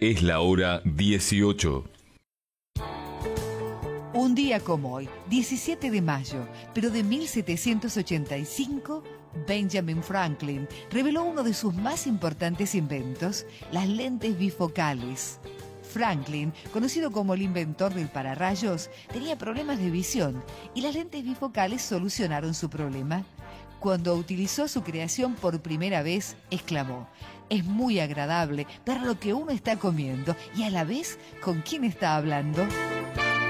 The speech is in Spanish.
Es la hora 18. Un día como hoy, 17 de mayo, pero de 1785, Benjamin Franklin reveló uno de sus más importantes inventos, las lentes bifocales. Franklin, conocido como el inventor del pararrayos, tenía problemas de visión y las lentes bifocales solucionaron su problema. Cuando utilizó su creación por primera vez, exclamó: "Es muy agradable ver lo que uno está comiendo y a la vez con quién está hablando".